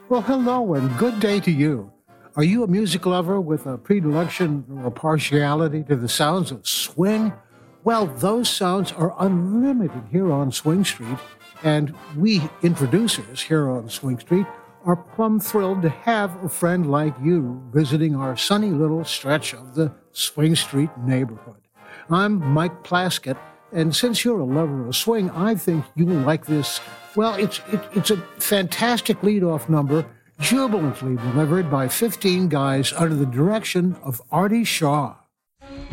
Well, hello and good day to you. Are you a music lover with a predilection or a partiality to the sounds of swing? Well, those sounds are unlimited here on Swing Street, and we introducers here on Swing Street are plumb thrilled to have a friend like you visiting our sunny little stretch of the Swing Street neighborhood. I'm Mike Plaskett, and since you're a lover of swing, I think you'll like this. Well, it's a fantastic lead-off number, jubilantly delivered by 15 guys under the direction of Artie Shaw.